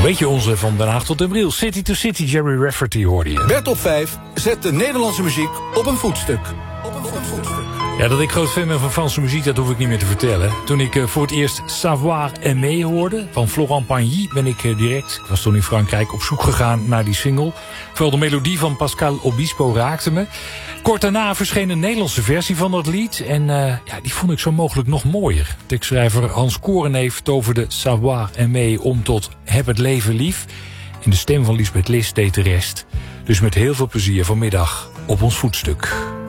Weet je onze van Den Haag tot Den Briel. City to City, Jerry Rafferty hoorde je. Bert op 5 zet de Nederlandse muziek op een voetstuk. Ja, dat ik groot fan ben van Franse muziek, dat hoef ik niet meer te vertellen. Toen ik voor het eerst Savoir Aimer hoorde van Florent Pagny, ben ik direct, ik was toen in Frankrijk, op zoek gegaan naar die single. Vooral de melodie van Pascal Obispo raakte me. Kort daarna verscheen een Nederlandse versie van dat lied. En die vond ik zo mogelijk nog mooier. Tekstschrijver Hans Korenneef toverde Savoir Aimer om tot Heb het leven lief. En de stem van Lisbeth List deed de rest. Dus met heel veel plezier vanmiddag op ons voetstuk.